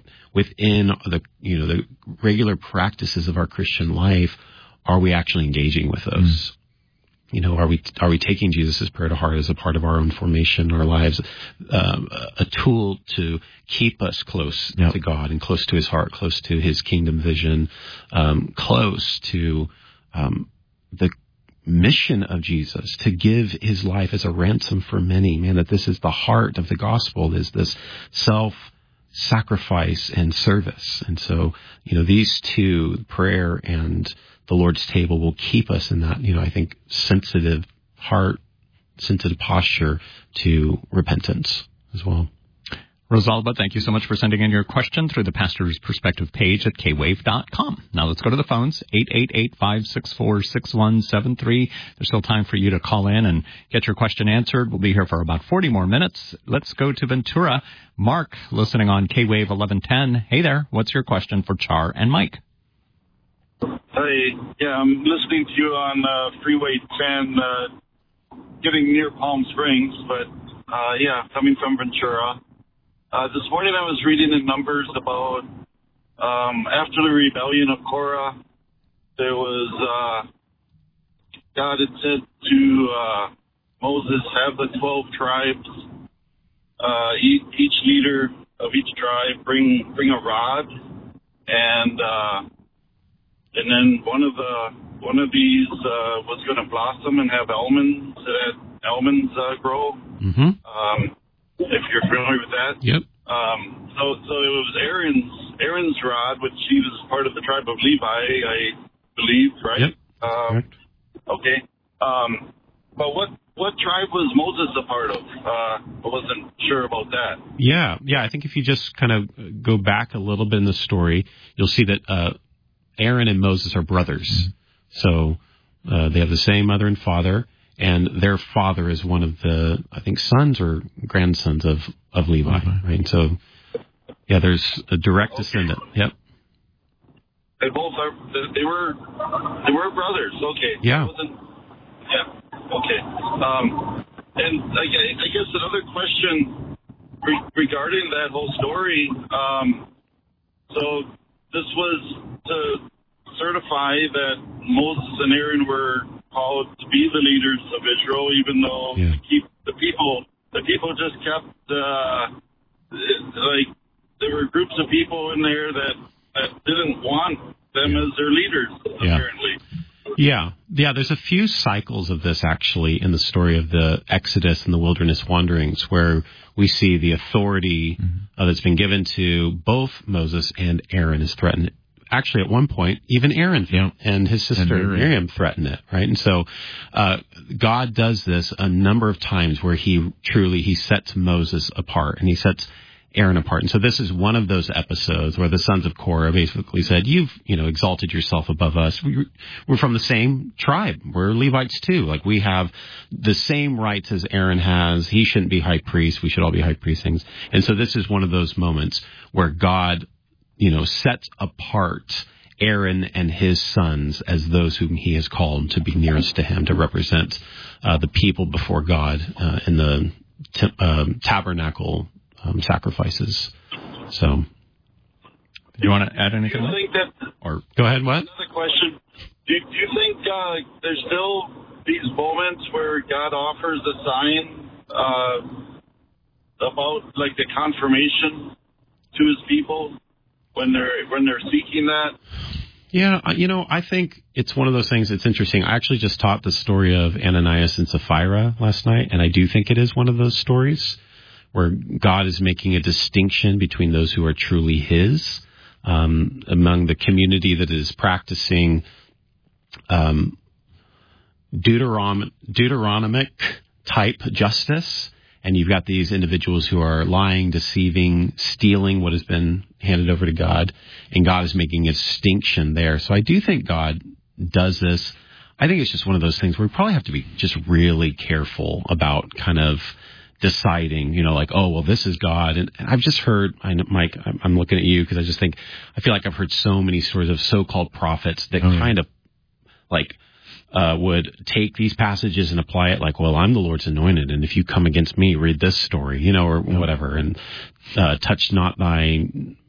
within the regular practices of our Christian life, are we actually engaging with those? Are we taking Jesus' prayer to heart as a part of our own formation, our lives, a tool to keep us close to God and close to His heart, close to His kingdom vision, close to the mission of Jesus to give His life as a ransom for many? Man, that this is the heart of the gospel, is this self-sacrifice and service. And so, these two, prayer and the Lord's table, will keep us in that, I think, sensitive heart, sensitive posture to repentance as well. Rosalba, thank you so much for sending in your question through the Pastor's Perspective page at kwave.com. Now let's go to the phones, 888-564-6173. There's still time for you to call in and get your question answered. We'll be here for about 40 more minutes. Let's go to Ventura. Mark, listening on K-Wave 1110. Hey there, what's your question for Char and Mike? Hey, I'm listening to you on Freeway 10, getting near Palm Springs, but coming from Ventura. This morning I was reading in Numbers about after the rebellion of Korah, there was God had said to Moses, have the 12 tribes, each leader of each tribe bring a rod, and then one of these was going to blossom and have almonds. It had almonds grow. Mm-hmm. If you're familiar with that. Yep. So it was Aaron's rod, which he was part of the tribe of Levi, I believe, right? Yep. Okay. But what tribe was Moses a part of? I wasn't sure about that. Yeah. I think if you just kind of go back a little bit in the story, you'll see that Aaron and Moses are brothers. Mm-hmm. So they have the same mother and father. And their father is one of the, I think, sons or grandsons of Levi, right? And so, there's a direct descendant. Yep. They both are. They were brothers. Okay. Yeah. Okay. And I guess another question regarding that whole story. So this was to certify that Moses and Aaron were called to be the leaders of Israel, even though the people just kept there were groups of people in there that didn't want them as their leaders, apparently. Yeah. There's a few cycles of this actually in the story of the Exodus and the wilderness wanderings, where we see the authority that's been given to both Moses and Aaron is threatened. Actually, at one point, even Aaron and his sister Miriam threatened it, right? And so God does this a number of times where he sets Moses apart and he sets Aaron apart. And so this is one of those episodes where the sons of Korah basically said, you've exalted yourself above us. We're from the same tribe. We're Levites too. Like, we have the same rights as Aaron has. He shouldn't be high priest. We should all be high priests. And so this is one of those moments where God sets apart Aaron and his sons as those whom he has called to be nearest to him, to represent the people before God in the tabernacle sacrifices. So, do you want to add anything? Do you think that, or go ahead, what? Another question. Do you think there's still these moments where God offers a sign about like the confirmation to his people when they're seeking that? Yeah, I think it's one of those things that's interesting. I actually just taught the story of Ananias and Sapphira last night, and I do think it is one of those stories where God is making a distinction between those who are truly his, among the community that is practicing Deuteronomic type justice, and you've got these individuals who are lying, deceiving, stealing what has been handed over to God, and God is making a distinction there. So I do think God does this. I think it's just one of those things where we probably have to be just really careful about kind of deciding, this is God. And I've just heard, Mike, I'm looking at you because I feel like I've heard so many stories of so-called prophets that kind of would take these passages and apply it like, well, I'm the Lord's anointed, and if you come against me, read this story, or whatever, and touch not thy